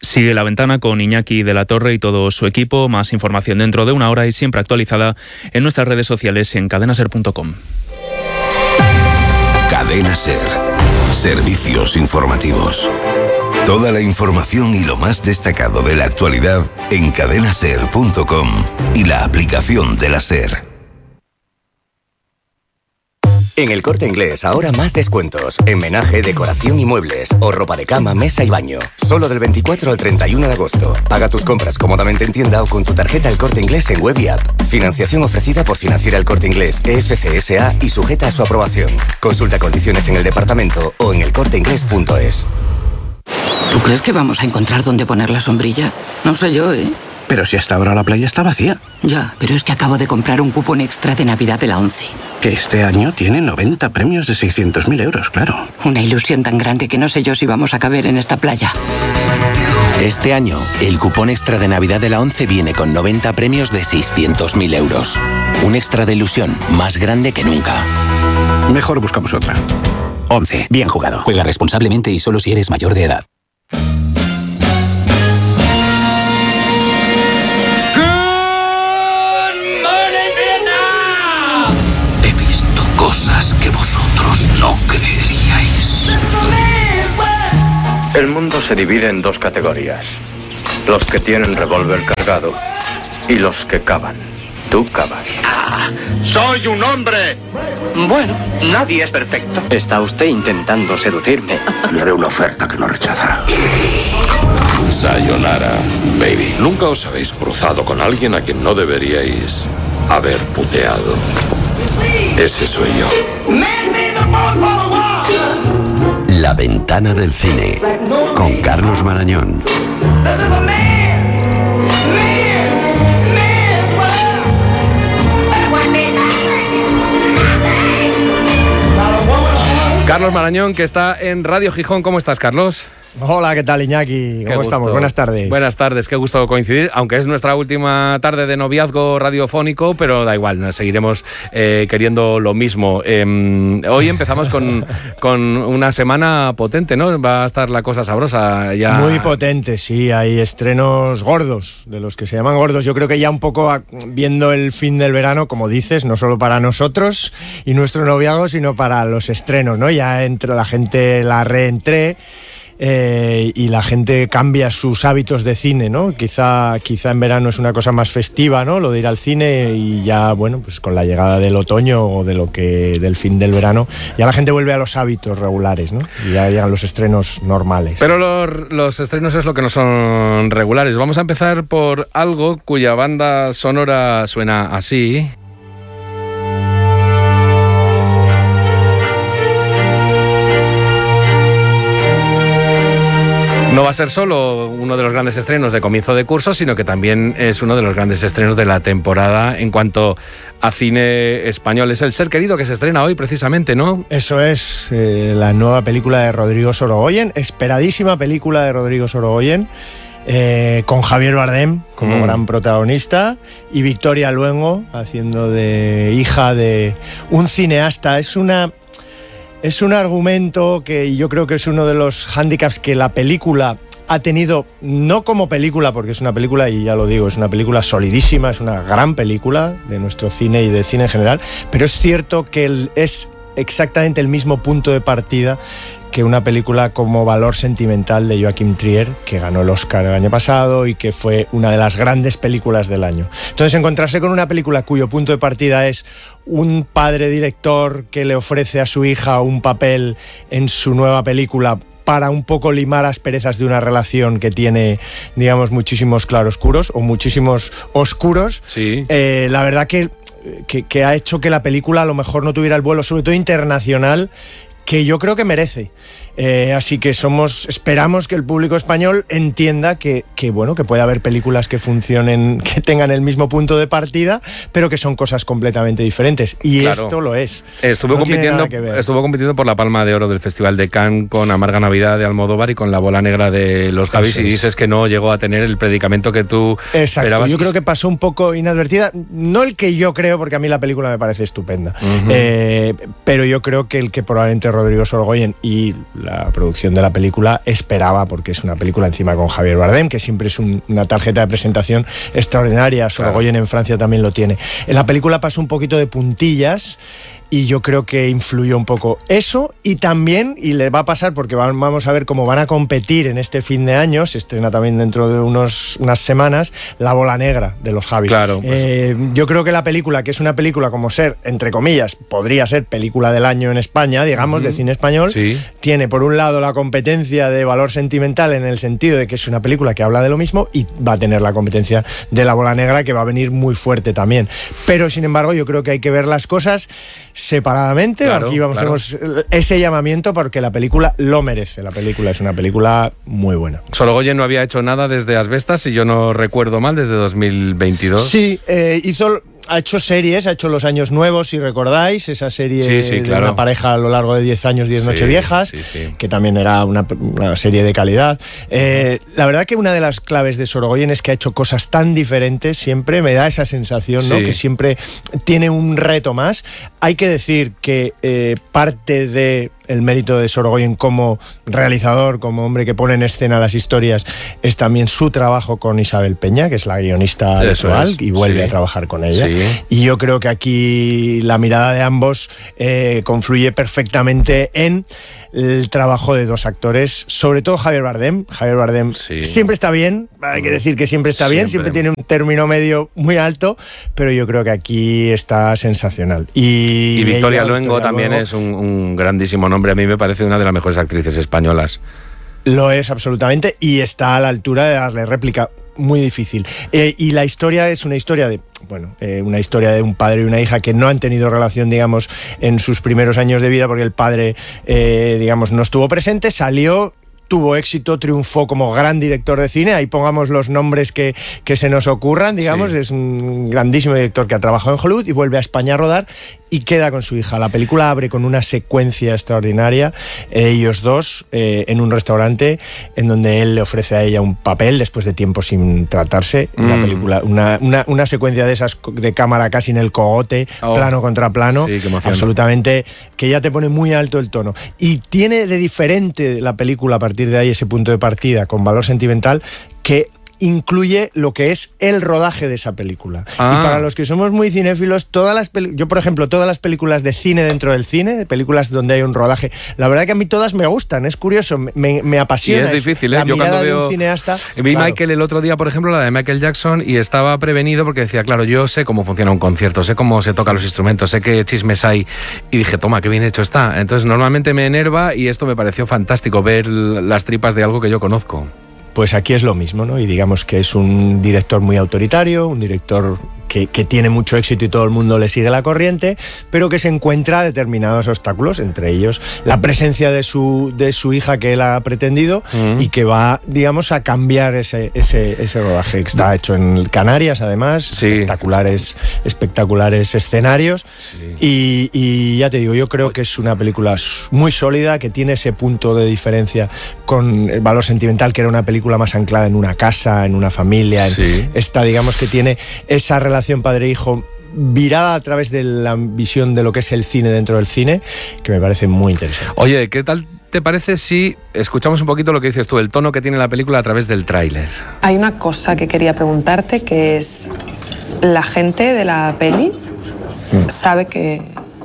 Sigue La Ventana con Iñaki de la Torre y todo su equipo. Más información dentro de una hora y siempre actualizada en nuestras redes sociales en cadenaser.com. Cadena Ser. Servicios informativos. Toda la información y lo más destacado de la actualidad en cadenaser.com y la aplicación de la Ser. En El Corte Inglés, ahora más descuentos. En menaje, decoración y muebles. O ropa de cama, mesa y baño. Solo del 24 al 31 de agosto. Paga tus compras cómodamente en tienda o con tu tarjeta El Corte Inglés en web y app. Financiación ofrecida por Financiera El Corte Inglés, EFCSA y sujeta a su aprobación. Consulta condiciones en el departamento o en elcorteinglés.es. ¿Tú crees que vamos a encontrar dónde poner la sombrilla? No sé yo, ¿eh? Pero si hasta ahora la playa está vacía. Ya, pero es que acabo de comprar un cupón extra de Navidad de la ONCE. Que este año tiene 90 premios de 600.000 euros, claro. Una ilusión tan grande que no sé yo si vamos a caber en esta playa. Este año, el cupón extra de Navidad de la ONCE viene con 90 premios de 600.000 euros. Un extra de ilusión más grande que nunca. Mejor buscamos otra. ONCE. Bien jugado. Juega responsablemente y solo si eres mayor de edad. Cosas que vosotros no creeríais. El mundo se divide en dos categorías: los que tienen revólver cargado y los que cavan. Tú cavas. ¡Soy un hombre! Bueno, nadie es perfecto. ¿Está usted intentando seducirme? Le haré una oferta que no rechazará. Sayonara, baby. Nunca os habéis cruzado con alguien a quien no deberíais haber puteado. Ese soy yo. La Ventana del Cine con Carlos Marañón. Carlos Marañón, que está en Radio Gijón. ¿Cómo estás, Carlos? Hola, ¿qué tal, Iñaki? ¿Cómo estamos? Buenas tardes. Buenas tardes, qué gusto coincidir, aunque es nuestra última tarde de noviazgo radiofónico, pero da igual, nos seguiremos queriendo lo mismo. Hoy empezamos con una semana potente, ¿no? Va a estar la cosa sabrosa ya. Muy potente, sí, hay estrenos gordos, de los que se llaman gordos. Yo creo que ya un poco viendo el fin del verano, como dices, no solo para nosotros y nuestro noviazgo, sino para los estrenos, ¿no? Ya entre la gente la reentré. Y la gente cambia sus hábitos de cine, ¿no? Quizá en verano es una cosa más festiva, ¿no? Lo de ir al cine, y ya, bueno, pues con la llegada del otoño o del fin del verano, ya la gente vuelve a los hábitos regulares, ¿no? Y ya llegan los estrenos normales. Pero los estrenos es lo que no son regulares. Vamos a empezar por algo cuya banda sonora suena así. No va a ser solo uno de los grandes estrenos de comienzo de curso, sino que también es uno de los grandes estrenos de la temporada en cuanto a cine español. Es El Ser Querido, que se estrena hoy precisamente, ¿no? Eso es, la nueva película de Rodrigo Sorogoyen, esperadísima película de Rodrigo Sorogoyen, con Javier Bardem como gran protagonista y Victoria Luengo haciendo de hija de un cineasta. Es un argumento que yo creo que es uno de los hándicaps que la película ha tenido, no como película, porque es una película, y ya lo digo, es una película solidísima, es una gran película de nuestro cine y de cine en general, pero es cierto que es exactamente el mismo punto de partida que una película como Valor Sentimental de Joachim Trier, que ganó el Oscar el año pasado y que fue una de las grandes películas del año. Entonces, encontrarse con una película cuyo punto de partida es un padre director que le ofrece a su hija un papel en su nueva película para un poco limar asperezas de una relación que tiene, digamos, muchísimos claroscuros o muchísimos oscuros. Sí. La verdad que ha hecho que la película a lo mejor no tuviera el vuelo, sobre todo internacional, que yo creo que merece. Así que esperamos que el público español entienda que puede haber películas que funcionen, que tengan el mismo punto de partida, pero que son cosas completamente diferentes. Y claro, esto lo es. Estuvo compitiendo por la Palma de Oro del Festival de Cannes con Amarga Navidad de Almodóvar y con La Bola Negra de los Javis, y dices que no llegó a tener el predicamento que tú esperabas. Yo creo que pasó un poco inadvertida, no el que yo creo, porque a mí la película me parece estupenda, pero yo creo que el que probablemente Rodrigo Sorogoyen y la producción de la película esperaba, porque es una película encima con Javier Bardem, que siempre es una tarjeta de presentación extraordinaria. Sorogoyen en Francia también lo tiene. En la película pasó un poquito de puntillas, y yo creo que influyó un poco eso, y también, y le va a pasar porque vamos a ver cómo van a competir en este fin de año, se estrena también dentro de unas semanas, La bola negra de los Javis. Claro, pues. Yo creo que la película, que es una película como ser, entre comillas, podría ser película del año en España, digamos, de cine español, sí. Tiene por un lado la competencia de valor sentimental en el sentido de que es una película que habla de lo mismo, y va a tener la competencia de La bola negra, que va a venir muy fuerte también. Pero sin embargo yo creo que hay que ver las cosas separadamente. Claro, aquí tenemos ese llamamiento porque la película lo merece. La película es una película muy buena. Sorogoyen no había hecho nada desde Asbestas, si yo no recuerdo mal, desde 2022. Sí, ha hecho series, ha hecho Los Años Nuevos, si recordáis, esa serie de una pareja a lo largo de 10 años, 10 Nocheviejas, que también era una serie de calidad. La verdad que una de las claves de Sorogoyen es que ha hecho cosas tan diferentes, siempre me da esa sensación, ¿no? Que siempre tiene un reto más. Hay que decir que parte de el mérito de Sorogoyen como realizador, como hombre que pone en escena las historias, es también su trabajo con Isabel Peña, que es la guionista actual, y vuelve a trabajar con ella. Sí. Y yo creo que aquí la mirada de ambos confluye perfectamente en el trabajo de dos actores, sobre todo Javier Bardem. Javier Bardem siempre está bien, hay que decir que siempre está bien, siempre tiene un término medio muy alto, pero yo creo que aquí está sensacional. Y Victoria Luengo también es un grandísimo nombre, a mí me parece una de las mejores actrices españolas. Lo es absolutamente, y está a la altura de darle réplica. Muy difícil. Y la historia es una historia de una historia de un padre y una hija que no han tenido relación, digamos, en sus primeros años de vida, porque el padre, digamos, no estuvo presente, salió, tuvo éxito, triunfó como gran director de cine, ahí pongamos los nombres que se nos ocurran, digamos, es un grandísimo director que ha trabajado en Hollywood y vuelve a España a rodar y queda con su hija. La película abre con una secuencia extraordinaria, ellos dos en un restaurante en donde él le ofrece a ella un papel después de tiempo sin tratarse. Una película, una secuencia de esas de cámara casi en el cogote, plano contra plano, absolutamente, que ya te pone muy alto el tono. Y tiene de diferente la película a partir de ahí, ese punto de partida con valor sentimental, que incluye lo que es el rodaje de esa película. Y para los que somos muy cinéfilos, yo por ejemplo, todas las películas de cine dentro del cine, películas donde hay un rodaje, la verdad que a mí todas me gustan, es curioso, me apasiona. Y es difícil, la yo cuando de veo un cineasta. Vi Michael el otro día, por ejemplo, la de Michael Jackson, y estaba prevenido porque decía, claro, yo sé cómo funciona un concierto, sé cómo se tocan los instrumentos, sé qué chismes hay, y dije, toma, qué bien hecho está. Entonces normalmente me enerva, y esto me pareció fantástico, ver las tripas de algo que yo conozco. Pues aquí es lo mismo, ¿no? Y digamos que es un director muy autoritario, un director que tiene mucho éxito y todo el mundo le sigue la corriente, pero que se encuentra determinados obstáculos, entre ellos la presencia de su hija que él ha pretendido y que va, digamos, a cambiar ese rodaje, que está hecho en Canarias, además, espectaculares escenarios, y ya te digo, yo creo que es una película muy sólida, que tiene ese punto de diferencia con el valor sentimental, que era una película más anclada en una casa, en una familia, esta, digamos, que tiene esa relación padre-hijo virada a través de la visión de lo que es el cine dentro del cine, que me parece muy interesante. Oye, ¿qué tal te parece si escuchamos un poquito lo que dices tú, el tono que tiene la película a través del tráiler? Hay una cosa que quería preguntarte, que es, ¿la gente de la peli sabe que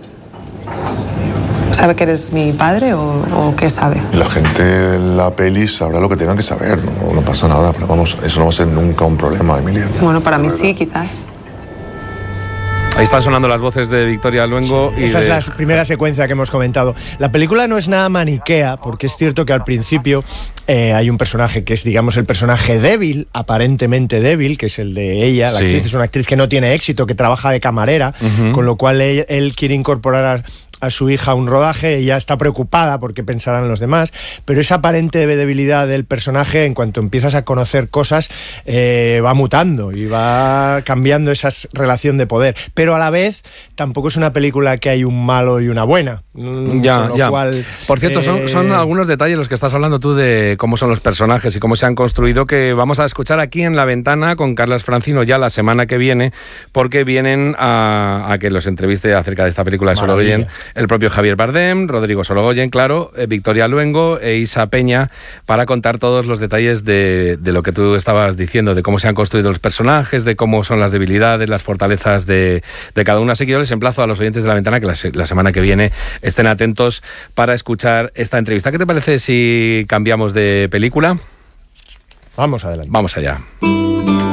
eres mi padre o qué sabe? La gente de la peli sabrá lo que tengan que saber, no pasa nada, pero vamos, eso no va a ser nunca un problema, Emilia. Bueno, para mí sí, quizás. Ahí están sonando las voces de Victoria Luengo. Sí, esa es la primera secuencia que hemos comentado. La película no es nada maniquea, porque es cierto que al principio hay un personaje que es, digamos, el personaje débil, aparentemente débil, que es el de ella. La actriz es una actriz que no tiene éxito, que trabaja de camarera, con lo cual él quiere incorporar a su hija a un rodaje, ella está preocupada porque pensarán los demás, pero esa aparente debilidad del personaje, en cuanto empiezas a conocer cosas, va mutando y va cambiando esa relación de poder, pero a la vez tampoco es una película que hay un malo y una buena. Ya. Cual, por cierto, son algunos detalles los que estás hablando tú de cómo son los personajes y cómo se han construido, que vamos a escuchar aquí en La Ventana con Carlas Francino ya la semana que viene, porque vienen a que los entreviste acerca de esta película de Sorogoyen el propio Javier Bardem, Rodrigo Sorogoyen, claro, Victoria Luengo e Isa Peña, para contar todos los detalles de lo que tú estabas diciendo, de cómo se han construido los personajes, de cómo son las debilidades, las fortalezas de cada uno. Así que yo les emplazo a los oyentes de La Ventana que la semana que viene estén atentos para escuchar esta entrevista. ¿Qué te parece si cambiamos de película? Vamos adelante. Vamos allá.